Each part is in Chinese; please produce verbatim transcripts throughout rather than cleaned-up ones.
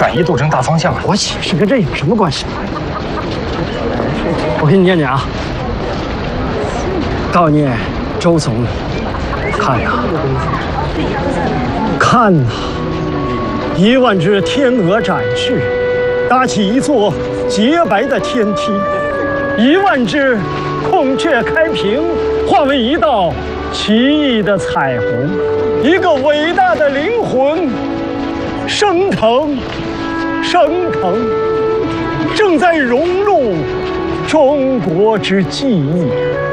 转移斗争大方向啊！ 国企是跟这有什么关系？我给你念念啊。悼念周总理，看呀，看呐，一万只天鹅展翅，搭起一座洁白的天梯；一万只孔雀开屏，化为一道奇异的彩虹。一个伟大的灵魂升腾，升腾，正在融入中国之记忆。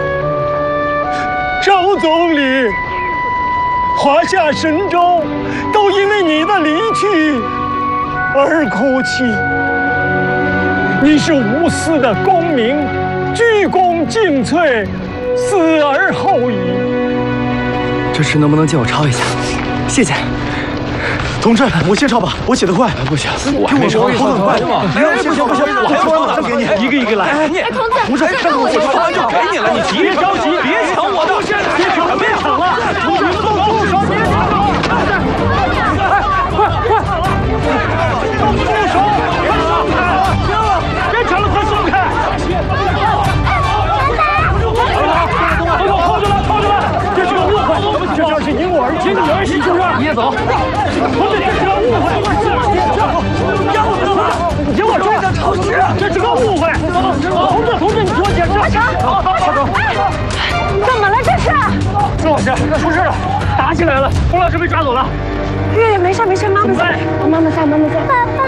周总理，华夏神州都因为你的离去而哭泣。你是无私的公民，鞠躬尽瘁，死而后已。 这诗能不能借我抄一下？谢谢。同志，我先抄吧，我写得快。不行，我还没抄，我很快。哎，不行不行，我还抄呢，给你，一个一个来。 哎，同志， 同志，让我抄完就给你了，你别着急，别抢我的，别抢，别抢了，同志，动手，别抢了，快快，动手，别抢了，快松开！扣住了，扣住了，这是个误会，这就是因我而起，你而起就是别走。同志，这是个误会，让我走吧，给我追着超市，这是个误会。同志，同志，你给我解释。阿成，好，好，好。 怎么了这是？ 钟老师，出事了，打起来了，洪老师被抓走了。 月月没事没事，妈妈在，妈妈在，妈妈在。爸爸，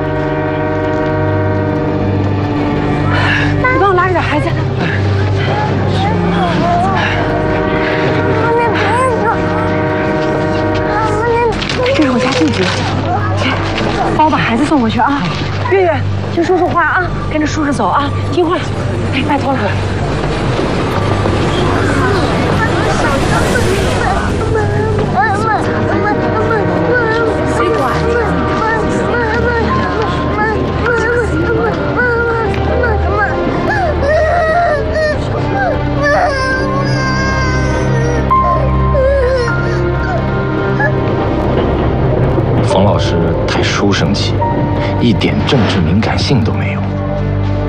你帮我拉着点孩子。这是我家地址，帮我把孩子送过去啊！月月，听叔叔话啊，跟着叔叔走啊，听话，哎，拜托了。谁管？ 冯老师太书生气，一点政治敏感性都没有。